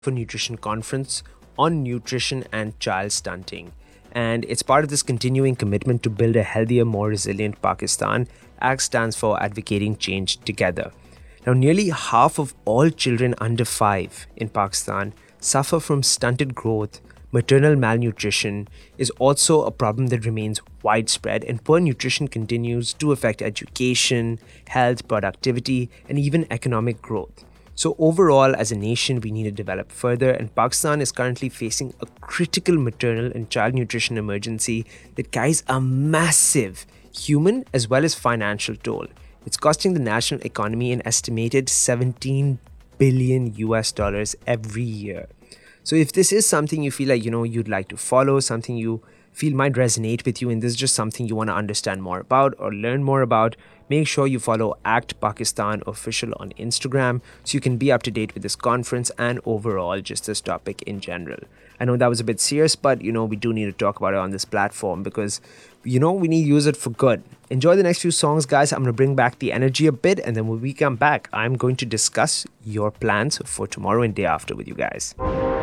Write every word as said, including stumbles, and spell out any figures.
for Nutrition Conference on nutrition and child stunting. And it's part of this continuing commitment to build a healthier, more resilient Pakistan. A C T stands for Advocating Change Together. Now, nearly half of all children under five in Pakistan suffer from stunted growth. Maternal malnutrition is also a problem that remains widespread, and poor nutrition continues to affect education, health, productivity, and even economic growth. So, overall, as a nation, we need to develop further, and Pakistan is currently facing a critical maternal and child nutrition emergency that carries a massive human as well as financial toll. It's costing the national economy an estimated seventeen billion U S dollars every year. So if this is something you feel like, you know, you'd like to follow, something you feel might resonate with you, and this is just something you want to understand more about or learn more about, make sure you follow Act Pakistan Official on Instagram so you can be up to date with this conference and overall just this topic in general. I know that was a bit serious, but you know, we do need to talk about it on this platform because, you know, we need to use it for good. Enjoy the next few songs, guys. I'm going to bring back the energy a bit, and then when we come back, I'm going to discuss your plans for tomorrow and day after with you guys.